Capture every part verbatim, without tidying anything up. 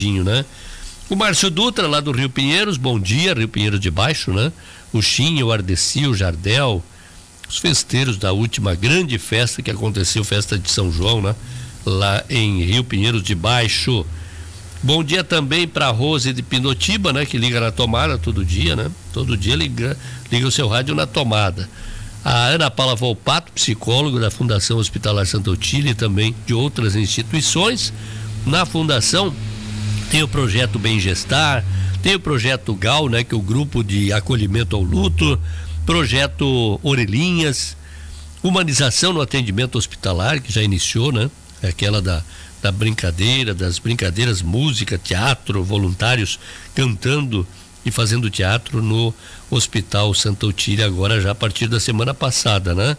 né? O Márcio Dutra, lá do Rio Pinheiros, bom dia, Rio Pinheiros de Baixo, né? O Chinho, o Ardeci, o Jardel, os festeiros da última grande festa que aconteceu, festa de São João, né? Lá em Rio Pinheiros de Baixo. Bom dia também para a Rose de Pinotiba, né? Que liga na tomada todo dia, né? Todo dia liga, liga o seu rádio na tomada. A Ana Paula Volpato, psicóloga da Fundação Hospitalar Santa Otília e também de outras instituições. Na fundação tem o projeto Bem Gestar, tem o projeto G A U, né? Que é o grupo de acolhimento ao luto, projeto Orelhinhas, humanização no atendimento hospitalar, que já iniciou, né? Aquela da, da brincadeira, das brincadeiras, música, teatro, voluntários cantando e fazendo teatro no Hospital Santa Otília, agora já a partir da semana passada, né?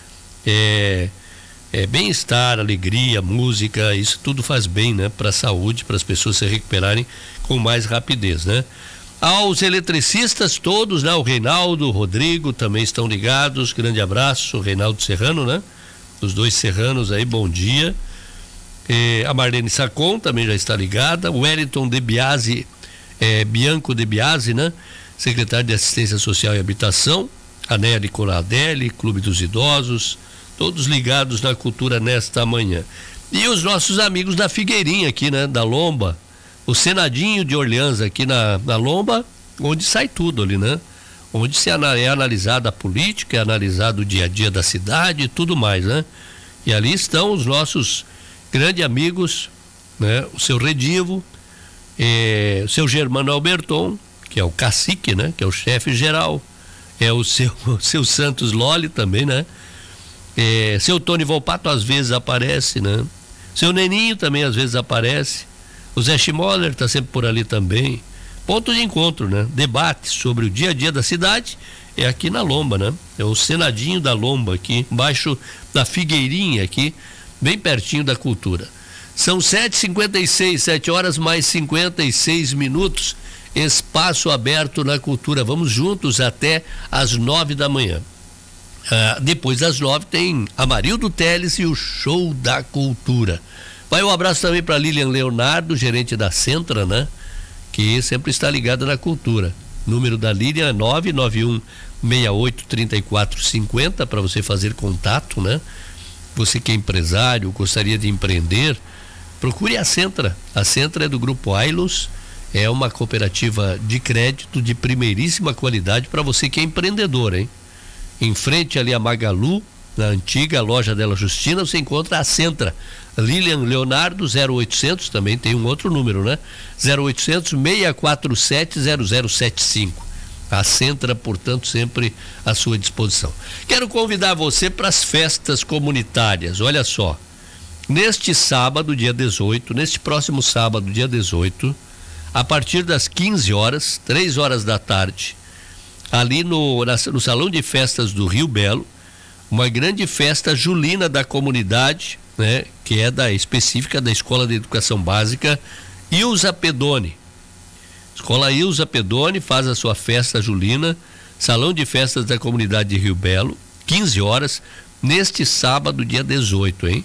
É, é bem-estar, alegria, música, isso tudo faz bem, né? Para a saúde, para as pessoas se recuperarem com mais rapidez, né? Aos eletricistas todos, né? O Reinaldo, o Rodrigo também estão ligados, grande abraço, o Reinaldo Serrano, né? Os dois serranos aí, bom dia. É, a Marlene Sacon também já está ligada, o Wellington De Biasi, é, Bianco De Biasi, né? Secretário de Assistência Social e Habitação, a Nelly Coradelli, Clube dos Idosos, todos ligados na cultura nesta manhã. E os nossos amigos da Figueirinha aqui, né? Da Lomba, o Senadinho de Orleans aqui na, na Lomba, onde sai tudo ali, né? Onde se é analisada a política, é analisado o dia a dia da cidade e tudo mais, né? E ali estão os nossos grandes amigos, né? O seu Redivo, eh, o seu Germano Alberton, que é o cacique, né? Que é o chefe geral, é o seu, o seu Santos Loli também, né? É, seu Tony Volpato às vezes aparece, né? Seu Neninho também às vezes aparece, o Zé Schmoller está sempre por ali também. Ponto de encontro, né? Debate sobre o dia a dia da cidade é aqui na Lomba, né? É o Senadinho da Lomba aqui, embaixo da Figueirinha aqui, bem pertinho da cultura. São sete e cinquenta e seis, sete horas mais cinquenta e seis minutos. Espaço aberto na cultura. Vamos juntos até às nove da manhã. Ah, depois das nove tem Amarildo Teles e o Show da Cultura. Vai um abraço também para Lilian Leonardo, gerente da Centra, né? Que sempre está ligada na cultura. Número da Lilian é nove nove um seis oito três quatro cinco zero para você fazer contato, né? Você que é empresário, gostaria de empreender, procure a Centra. A Centra é do Grupo Ailos. É uma cooperativa de crédito de primeiríssima qualidade para você que é empreendedor, hein? Em frente ali a Magalu, na antiga loja dela Justina, você encontra a Centra. Lilian Leonardo, zero oitocentos, também tem um outro número, né? zero oitocentos, seis quatro sete, zero zero sete cinco. A Centra, portanto, sempre à sua disposição. Quero convidar você para as festas comunitárias. Olha só, neste sábado, dia dezoito, neste próximo sábado, dia dezoito, a partir das quinze horas, três horas da tarde, ali no, na, no Salão de Festas do Rio Belo, uma grande festa julina da comunidade, né, que é da específica da Escola de Educação Básica Ilza Pedoni. Escola Ilza Pedoni faz a sua festa julina, Salão de Festas da Comunidade de Rio Belo, quinze horas, neste sábado, dia dezoito, hein?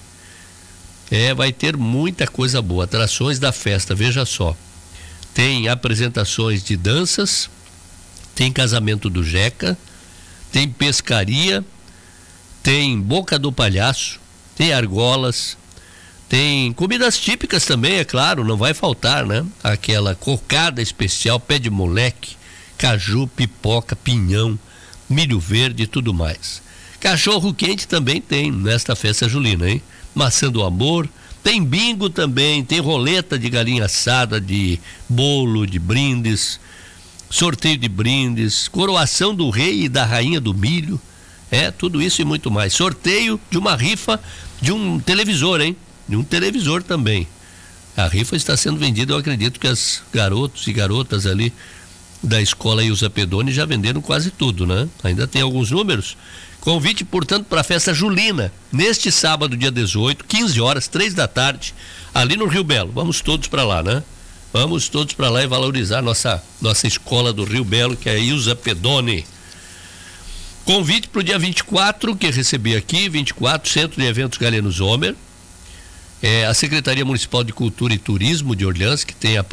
É, vai ter muita coisa boa, atrações da festa, veja só. Tem apresentações de danças, tem casamento do Jeca, tem pescaria, tem boca do palhaço, tem argolas, tem comidas típicas também, é claro, não vai faltar, né? Aquela cocada especial, pé de moleque, caju, pipoca, pinhão, milho verde e tudo mais. Cachorro quente também tem nesta festa julina, hein? Maçã do amor, tem bingo também, tem roleta de galinha assada, de bolo, de brindes, sorteio de brindes, coroação do rei e da rainha do milho, é, tudo isso e muito mais. Sorteio de uma rifa de um televisor, hein? De um televisor também. A rifa está sendo vendida, eu acredito que as garotos e garotas ali da escola Ilza Pedoni já venderam quase tudo, né? Ainda tem alguns números. Convite, portanto, para a festa julina, neste sábado, dia dezoito, quinze horas, três da tarde, ali no Rio Belo. Vamos todos para lá, né? Vamos todos para lá e valorizar nossa, nossa escola do Rio Belo, que é a Ilza Pedoni. Convite para o dia vinte e quatro, que recebi aqui, vinte e quatro, Centro de Eventos Galeno Zomer. É, a Secretaria Municipal de Cultura e Turismo de Orleans, que tem a